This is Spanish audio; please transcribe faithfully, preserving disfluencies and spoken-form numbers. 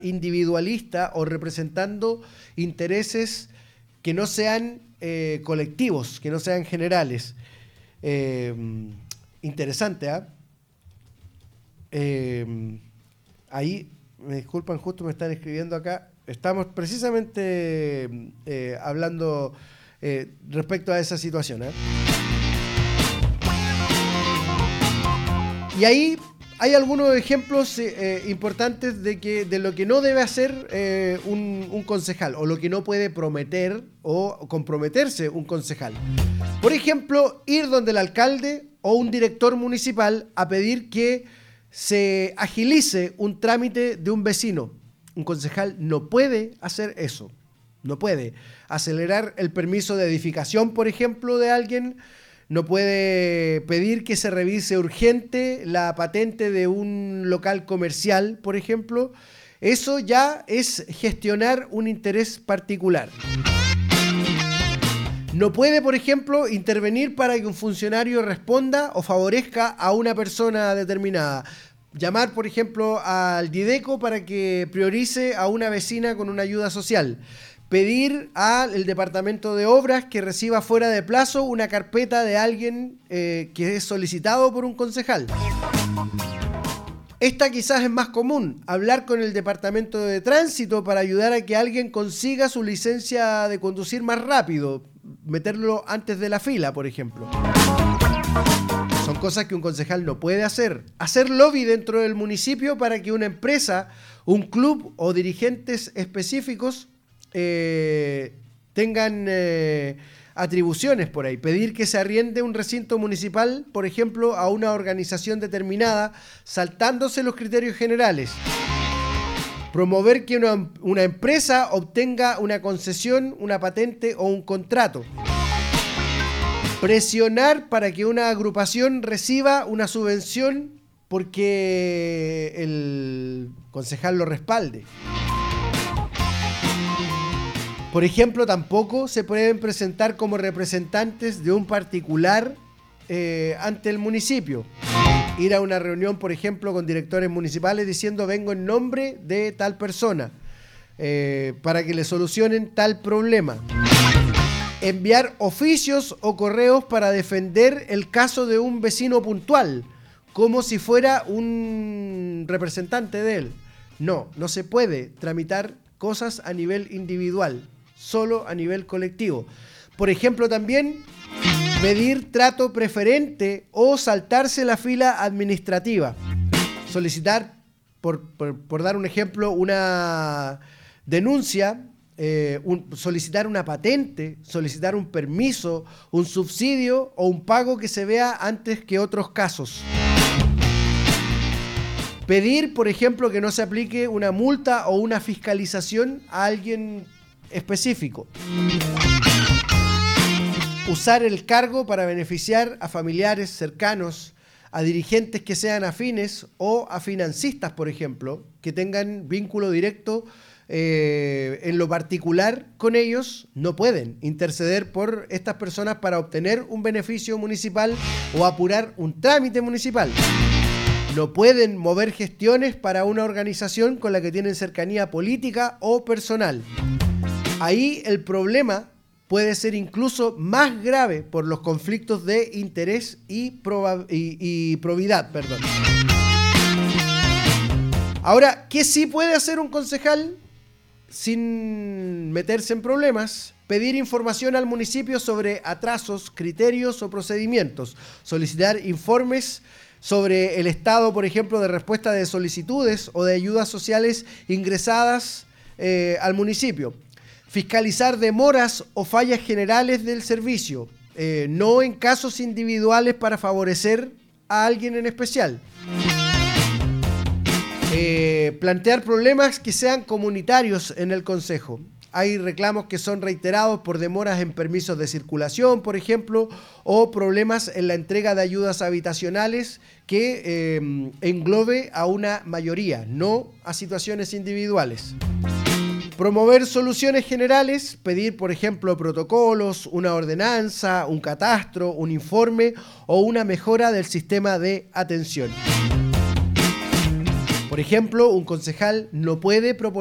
individualista o representando intereses que no sean eh, colectivos, que no sean generales. Eh, interesante, ¿ah? ¿eh? Eh, ahí, me disculpan, justo me están escribiendo acá. Estamos precisamente eh, hablando eh, respecto a esa situación, ¿eh? Y ahí hay algunos ejemplos eh, importantes de, que, de lo que no debe hacer eh, un, un concejal, o lo que no puede prometer o comprometerse un concejal. Por ejemplo, ir donde el alcalde o un director municipal a pedir que se agilice un trámite de un vecino. Un concejal no puede hacer eso. No puede acelerar el permiso de edificación, por ejemplo, de alguien. No puede pedir que se revise urgente la patente de un local comercial, por ejemplo. Eso ya es gestionar un interés particular. No puede, por ejemplo, intervenir para que un funcionario responda o favorezca a una persona determinada. Llamar, por ejemplo, al Dideco para que priorice a una vecina con una ayuda social. Pedir al departamento de obras que reciba fuera de plazo una carpeta de alguien eh, que es solicitado por un concejal. Esta quizás es más común, hablar con el departamento de tránsito para ayudar a que alguien consiga su licencia de conducir más rápido, meterlo antes de la fila, por ejemplo. Son cosas que un concejal no puede hacer. Hacer lobby dentro del municipio para que una empresa, un club o dirigentes específicos Eh, tengan eh, atribuciones por ahí. Pedir que se arriende un recinto municipal, por ejemplo, a una organización determinada, saltándose los criterios generales. Promover que una, una empresa obtenga una concesión, una patente o un contrato. Presionar para que una agrupación reciba una subvención porque el concejal lo respalde. Por ejemplo, tampoco se pueden presentar como representantes de un particular eh, ante el municipio. Ir a una reunión, por ejemplo, con directores municipales diciendo vengo en nombre de tal persona eh, para que le solucionen tal problema. Enviar oficios o correos para defender el caso de un vecino puntual, como si fuera un representante de él. No, no se puede tramitar cosas a nivel individual, solo a nivel colectivo. Por ejemplo, también pedir trato preferente o saltarse la fila administrativa. Solicitar, por, por, por dar un ejemplo, una denuncia, eh, un, solicitar una patente, solicitar un permiso, un subsidio o un pago que se vea antes que otros casos. Pedir, por ejemplo, que no se aplique una multa o una fiscalización a alguien específico. Usar el cargo para beneficiar a familiares cercanos, a dirigentes que sean afines o a financistas, por ejemplo, que tengan vínculo directo eh, en lo particular con ellos, no pueden interceder por estas personas para obtener un beneficio municipal o apurar un trámite municipal. No pueden mover gestiones para una organización con la que tienen cercanía política o personal. Ahí el problema puede ser incluso más grave por los conflictos de interés y, proba- y, y probidad. Perdón. Ahora, ¿qué sí puede hacer un concejal sin meterse en problemas? Pedir información al municipio sobre atrasos, criterios o procedimientos. Solicitar informes sobre el estado, por ejemplo, de respuesta de solicitudes o de ayudas sociales ingresadas eh, al municipio. Fiscalizar demoras o fallas generales del servicio, eh, no en casos individuales para favorecer a alguien en especial. Eh, plantear problemas que sean comunitarios en el Consejo. Hay reclamos que son reiterados por demoras en permisos de circulación, por ejemplo, o problemas en la entrega de ayudas habitacionales que eh, englobe a una mayoría, no a situaciones individuales. Promover soluciones generales, pedir, por ejemplo, protocolos, una ordenanza, un catastro, un informe o una mejora del sistema de atención. Por ejemplo, un concejal no puede proponer